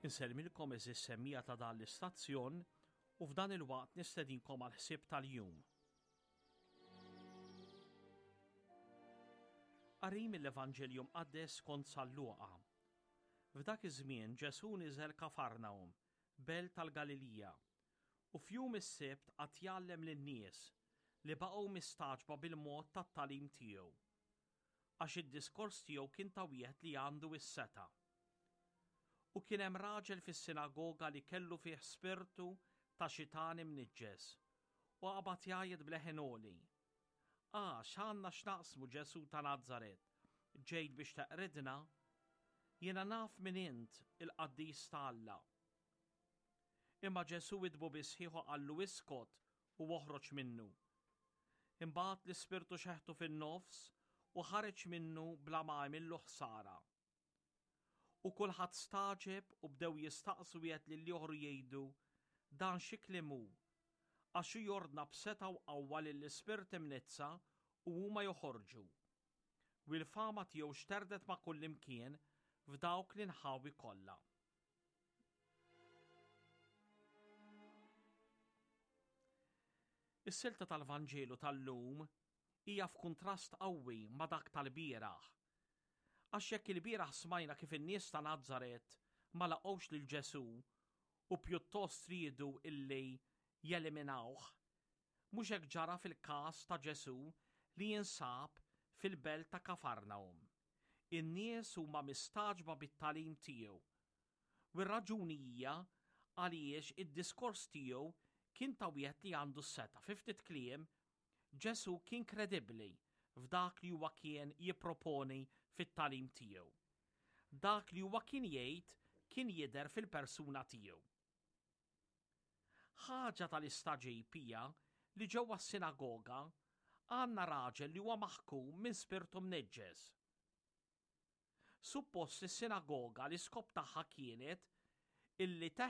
Inselmilkom eżis semmija ta' dan l-istazzjon u f'dan il-waqt nistedinkom għal ħsieb tal-jum. Qari mill-Evanġelju Mqaddes skont San Luqa. F'dak iż-żmien Ġesu niżel Kafarnaum, belt tal-Galilija, u f'jum is-Sibt qatt jgħallem lin-nies li baqgħu mistaġba bil-mod tat-tagħlim tiegħu, għax id-diskors tiegħu kien ta' wieħed li għandu s-seta'. U kien hemm raġel fis-sinagoga li kellu fih spirtu ta' xitan imniġġes u qabad jgħid bleħinoli: x'għandna x'naqsmu Ġesu ta' Nażaret, ġejt biex taqridna? Jiena naf min int, il-Qaddis ta' Alla. Imma Ġesu idbu bisħieħu qallu iskot u oħroġ minnu. Imbagħad l-ispirtu xeħtu fin-nofs u ħareġ minnu bla ma għamillu ħsara. U kulħadd staġeb u bdew jistaqsu wieħed lill-ieħor jgħidu: dan xi kliem hu, għax hu jordna b'seta' u qawwa lill-ispirt imnizza u huma joħorġu. U l-fama tiegħu xterdet ma' kullimkien f'dawk l-inħawi kollha. Is-silta tal-Vanġelu tal-lum hija f'kuntrast qawwi ma' dak tal-bieraħ. Għax jekk il-bieraħ smajna kif in-nies ta' Nażaret ma laqgħux lil Ġesu u pjuttost riedu illi jeliminawh, mhux hekk ġara fil-każ ta' Ġesu li jinsab fil-belt ta' Kafarnaum. In-nies huma mistaġba bit-tagħlim tiegħu. U r-raġuni hija għaliex id-diskors tiegħu kien ta' wieħed li għandu s-seta'. Fi ftit kliem, Ġesu kien kredibbli f'dak li huwa kien jipproponi fit-tagħlim tiegħu. Dak li huwa kien jgħid kien jidher fil-persuna tiegħu. Ħaġa tal-istaġib hija li ġewwa s-sinagoga għandna raġel li huwa maħkum minn spirtu mniġġes. Suppost is-sinagoga l-iskop tagħha kienet illi